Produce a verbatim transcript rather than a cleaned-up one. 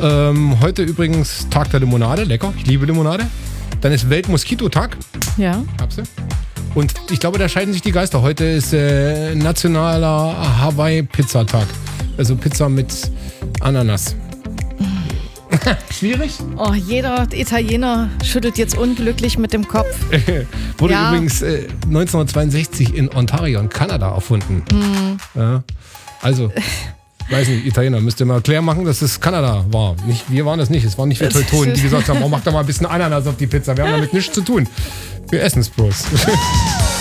Ähm, heute übrigens Tag der Limonade, lecker, ich liebe Limonade. Dann ist Weltmoskitotag. Ja. Hab's du? Und ich glaube, da scheiden sich die Geister. Heute ist äh, nationaler Hawaii-Pizzatag. Also Pizza mit Ananas. Schwierig? Oh, jeder Italiener schüttelt jetzt unglücklich mit dem Kopf. Wurde Ja. übrigens äh, neunzehnhundertzweiundsechzig in Ontario in Kanada erfunden. Hm. Ja. Also, weiß nicht, Italiener, müsst ihr mal klar machen, dass es Kanada war. Nicht, wir waren es nicht, es waren nicht wir Teutonen, die gesagt haben, oh, mach da mal ein bisschen Ananas auf die Pizza. Wir haben damit nichts zu tun. Wir essen es bloß.